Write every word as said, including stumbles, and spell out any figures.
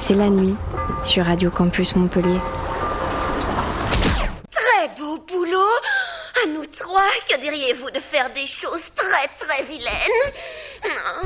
C'est la nuit sur Radio Campus Montpellier. Très beau boulot. À nous trois, que diriez-vous de faire des choses très très vilaines? Non.